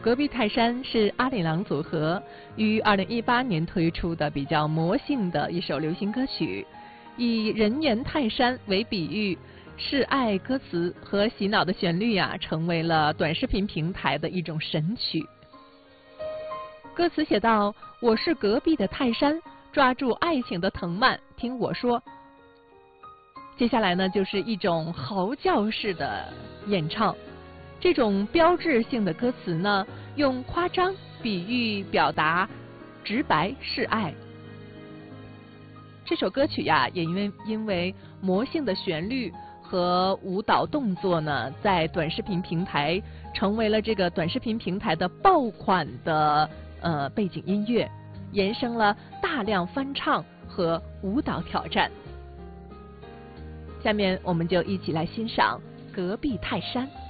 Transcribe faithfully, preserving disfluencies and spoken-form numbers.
隔壁泰山是阿里郎组合于二零一八年推出的比较魔性的一首流行歌曲，以人猿泰山为比喻，示爱歌词和洗脑的旋律啊，成为了短视频平台的一种神曲。歌词写道：我是隔壁的泰山，抓住爱情的藤蔓，听我说。接下来呢，就是一种嚎叫式的演唱。这种标志性的歌词呢，用夸张、比喻表达直白示爱。这首歌曲呀，也因为因为魔性的旋律和舞蹈动作呢，在短视频平台成为了这个短视频平台的爆款的呃背景音乐，延伸了大量翻唱和舞蹈挑战。下面我们就一起来欣赏《隔壁泰山》。